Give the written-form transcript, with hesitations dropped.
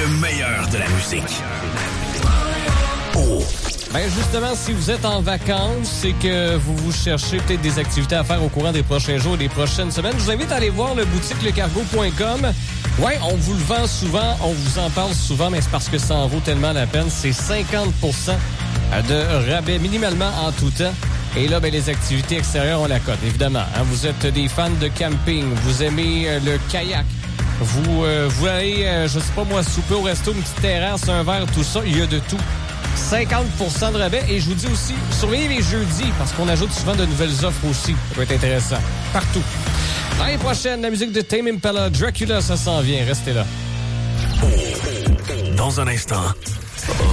meilleur de la musique. Oh. Ben justement, si vous êtes en vacances, c'est que vous cherchez peut-être des activités à faire au courant des prochains jours et des prochaines semaines, je vous invite à aller voir le boutique lecargo.com. Ouais, on vous le vend souvent, on vous en parle souvent, mais c'est parce que ça en vaut tellement la peine. C'est 50% de rabais minimalement en tout temps. Et là, ben, les activités extérieures, on la cote, évidemment. Hein, vous êtes des fans de camping, vous aimez le kayak, vous allez, je sais pas moi, souper au resto, une petite terrasse, un verre, tout ça, il y a de tout. 50% de rabais. Et je vous dis aussi, surveillez les jeudis, parce qu'on ajoute souvent de nouvelles offres aussi. Ça peut être intéressant. Partout. L'année prochaine, la musique de Tame Impala, Dracula, ça s'en vient. Restez là. Dans un instant...